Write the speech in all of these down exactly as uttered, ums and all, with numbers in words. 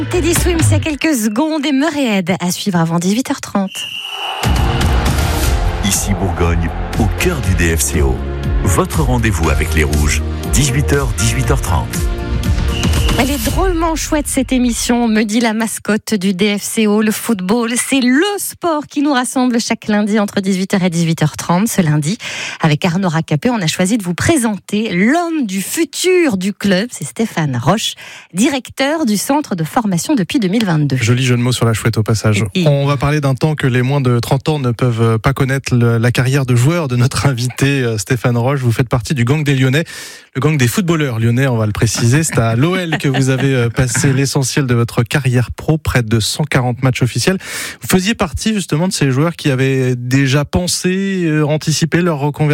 Teddy Swims il y a quelques secondes et Murray à suivre avant dix-huit heures trente. Ici Bourgogne, au cœur du D F C O. Votre rendez-vous avec les Rouges, dix-huit heures, dix-huit heures trente. Elle est drôlement chouette cette émission, me dit la mascotte du D F C O, le football. C'est le sport qui nous rassemble chaque lundi entre dix-huit heures et dix-huit heures trente. Ce lundi, avec Arnaud Racapé, on a choisi de vous présenter l'homme du futur du club. C'est Stéphane Roche, directeur du centre de formation depuis deux mille vingt-deux. Joli jeu de mots sur la chouette au passage. Et... On va parler d'un temps que les moins de trente ans ne peuvent pas connaître, le, la carrière de joueur de notre invité Stéphane Roche. Vous faites partie du gang des Lyonnais, le gang des footballeurs lyonnais, on va le préciser. C'est à l'O L que vous avez passé l'essentiel de votre carrière pro, près de cent quarante matchs officiels. Vous faisiez partie justement de ces joueurs qui avaient déjà pensé, euh, anticipé leur reconversion ?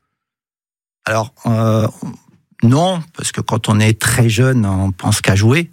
Alors, euh, non, parce que quand on est très jeune, on pense qu'à jouer.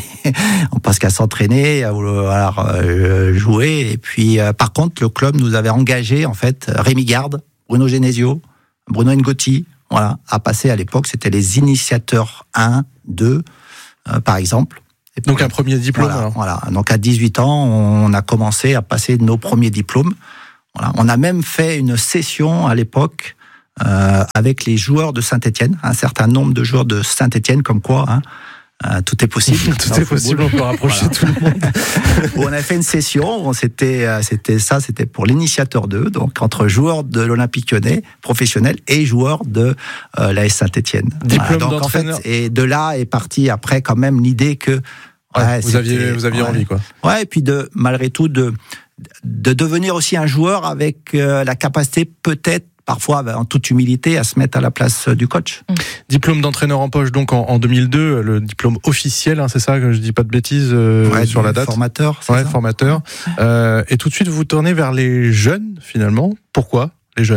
On pense qu'à s'entraîner, à vouloir euh, jouer. Et puis, euh, par contre, le club nous avait engagé, en fait, Rémi Garde, Bruno Genesio, Bruno Ngotti, voilà, à passer à l'époque, c'était les initiateurs un, deux, euh, par exemple. Et donc un premier diplôme. Voilà, alors. voilà. Donc à dix-huit ans, on a commencé à passer nos premiers diplômes. Voilà. On a même fait une session à l'époque euh, avec les joueurs de Saint-Étienne, un certain nombre de joueurs de Saint-Étienne, comme quoi hein, euh, tout est possible. Tout est possible, on peut rapprocher voilà. tout le monde. On a fait une session, c'était, c'était ça, c'était pour l'initiateur deux, donc entre joueurs de l'Olympique Lyonnais, professionnels, et joueurs de euh, l'A S Saint-Étienne. Diplôme voilà, donc d'entraîneur. En fait, et de là est partie après quand même l'idée que ouais, ouais, vous aviez, vous aviez ouais, envie quoi. Ouais, et puis de malgré tout de de devenir aussi un joueur avec euh, la capacité peut-être parfois, en toute humilité, à se mettre à la place du coach. Mmh. Diplôme d'entraîneur en poche, donc en, en deux mille deux, le diplôme officiel, hein, c'est ça, que je dis pas de bêtises euh, ouais, sur la date. Formateur, c'est ouais, ça. formateur. Euh, et tout de suite, vous vous tournez vers les jeunes, finalement. Pourquoi les jeunes ?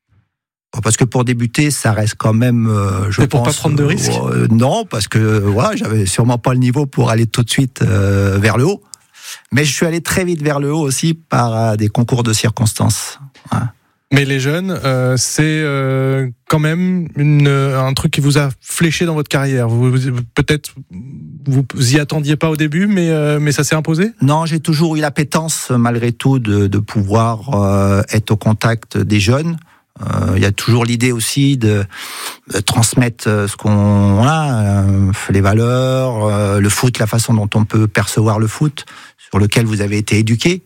Parce que pour débuter, ça reste quand même, euh, je Et pour pense, pas prendre de risques euh, non, parce que voilà, j'avais sûrement pas le niveau pour aller tout de suite euh, vers le haut. Mais je suis allé très vite vers le haut aussi par euh, des concours de circonstances. Ouais. Mais les jeunes, euh, c'est euh, quand même une, un truc qui vous a fléché dans votre carrière. Vous, vous, peut-être vous y attendiez pas au début, mais, euh, mais ça s'est imposé ? Non, j'ai toujours eu l'appétence, malgré tout, de, de pouvoir euh, être au contact des jeunes. Il euh, y a toujours l'idée aussi de, de transmettre ce qu'on voilà, euh, les valeurs, euh, le foot, la façon dont on peut percevoir le foot, sur lequel vous avez été éduqué.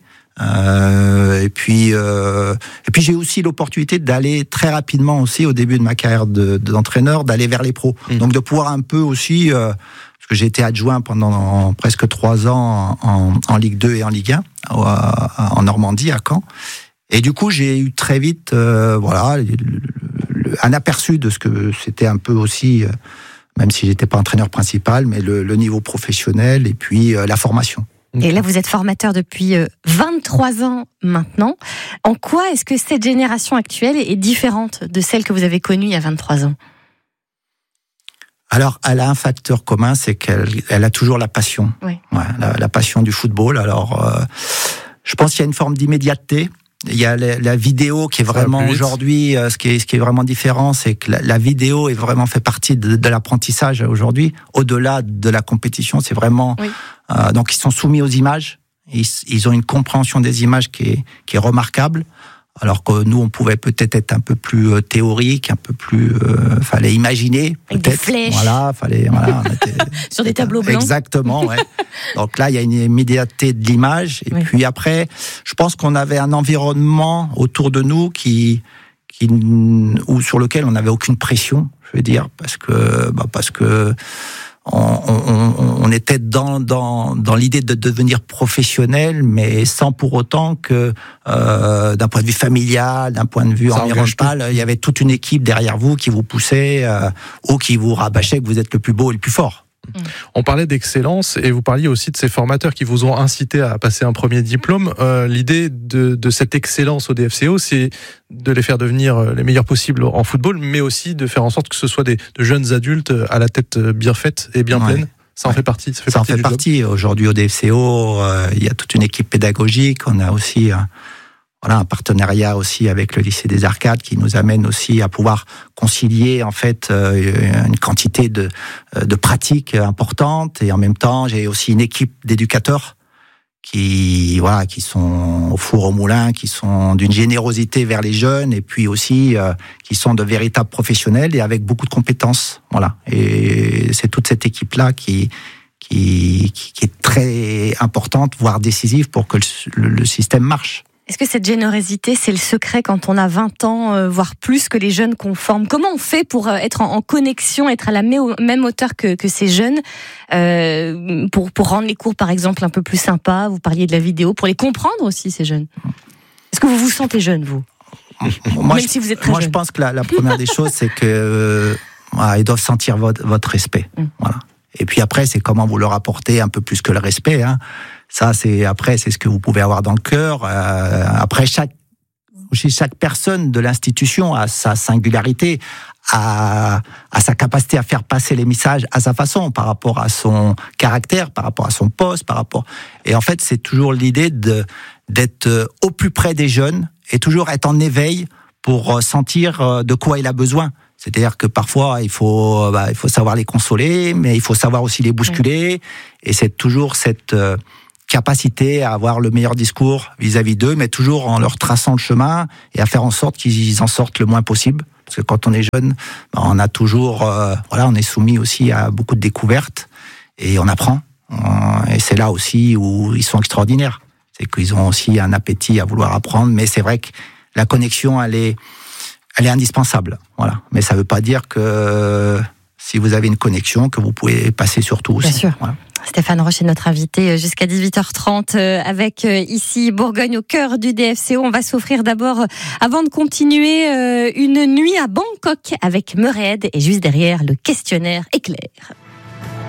Euh, et puis, euh, et puis j'ai aussi l'opportunité d'aller très rapidement aussi au début de ma carrière de, d'entraîneur, d'aller vers les pros. Mmh. Donc de pouvoir un peu aussi, euh, parce que j'ai été adjoint pendant presque trois ans en, en Ligue deux et en Ligue un, en Normandie, à Caen. Et du coup, j'ai eu très vite, euh, voilà, le, le, un aperçu de ce que c'était un peu aussi, euh, même si j'étais pas entraîneur principal, mais le, le niveau professionnel et puis euh, la formation. Et là, vous êtes formateur depuis vingt-trois ans maintenant. En quoi est-ce que cette génération actuelle est différente de celle que vous avez connue il y a vingt-trois ans ? Alors, elle a un facteur commun, c'est qu'elle elle a toujours la passion. Oui. Ouais, la, la passion du football. Alors, euh, je pense qu'il y a une forme d'immédiateté. Il y a la, la vidéo qui est vraiment aujourd'hui, euh, ce qui est, ce qui est vraiment différent, c'est que la, la vidéo est vraiment fait partie de, de l'apprentissage aujourd'hui. Au-delà de la compétition, c'est vraiment... Oui. Euh, donc, ils sont soumis aux images. Ils, ils ont une compréhension des images qui est, qui est remarquable. Alors que nous, on pouvait peut-être être un peu plus euh, théorique, un peu plus... Euh, fallait imaginer, avec peut-être. Des flèches. Voilà, fallait... Voilà, on était, sur des tableaux blancs. Exactement, ouais. Donc là, il y a une immédiateté de l'image. Et oui. puis après, je pense qu'on avait un environnement autour de nous qui... qui ou sur lequel on n'avait aucune pression, je veux dire, parce que... Bah, parce que On, on, on était dans, dans, dans l'idée de devenir professionnel, mais sans pour autant que, euh, d'un point de vue familial, d'un point de vue ça environnemental, il y avait toute une équipe derrière vous qui vous poussait euh, ou qui vous rabâchait que vous êtes le plus beau et le plus fort. On parlait d'excellence et vous parliez aussi de ces formateurs qui vous ont incité à passer un premier diplôme. Euh, l'idée de, de cette excellence au D F C O, c'est de les faire devenir les meilleurs possibles en football, mais aussi de faire en sorte que ce soit des de jeunes adultes à la tête bien faite et bien ouais. pleine. Ça en ouais. fait partie. Ça fait ça partie. En fait partie. Aujourd'hui au D F C O, euh, il y a toute une équipe pédagogique. On a aussi euh, voilà, un partenariat aussi avec le lycée des Arcades qui nous amène aussi à pouvoir concilier en fait euh, une quantité de, de pratiques importantes, et en même temps j'ai aussi une équipe d'éducateurs qui voilà qui sont au four au moulin, qui sont d'une générosité vers les jeunes, et puis aussi euh, qui sont de véritables professionnels et avec beaucoup de compétences. Voilà, et c'est toute cette équipe là qui qui qui est très importante, voire décisive pour que le, le système marche. Est-ce que cette générosité, c'est le secret quand on a vingt ans, euh, voire plus, que les jeunes qu'on forme? Comment on fait pour euh, être en, en connexion, être à la même hauteur que, que ces jeunes, euh, pour, pour rendre les cours, par exemple, un peu plus sympas? Vous parliez de la vidéo, pour les comprendre aussi, ces jeunes. Est-ce que vous vous sentez jeune, vous? Moi, Même je, si vous êtes très moi jeune. je pense que la, la première des choses, c'est que euh, voilà, ils doivent sentir votre, votre respect. Mm. Voilà. Et puis après, c'est comment vous leur apportez un peu plus que le respect, hein. Ça, c'est après, c'est ce que vous pouvez avoir dans le cœur. Euh, après, chaque chaque personne de l'institution a sa singularité, a, a sa capacité à faire passer les messages à sa façon, par rapport à son caractère, par rapport à son poste, par rapport. Et en fait, c'est toujours l'idée de d'être au plus près des jeunes et toujours être en éveil pour sentir de quoi il a besoin. C'est-à-dire que parfois, il faut, bah, il faut savoir les consoler, mais il faut savoir aussi les bousculer. Oui. Et c'est toujours cette euh, capacité à avoir le meilleur discours vis-à-vis d'eux, mais toujours en leur traçant le chemin et à faire en sorte qu'ils en sortent le moins possible. Parce que quand on est jeune, bah, on a toujours, euh, voilà, on est soumis aussi à beaucoup de découvertes et on apprend. Et c'est là aussi où ils sont extraordinaires. C'est qu'ils ont aussi un appétit à vouloir apprendre, mais c'est vrai que la connexion, elle est Elle est indispensable, voilà. Mais ça ne veut pas dire que si vous avez une connexion, que vous pouvez passer sur tout aussi. Bien sûr. Voilà. Stéphane Roche est notre invité jusqu'à dix-huit heures trente avec ici Bourgogne au cœur du D F C O. On va s'offrir d'abord, avant de continuer, une nuit à Bangkok avec Meurède et juste derrière le questionnaire éclair.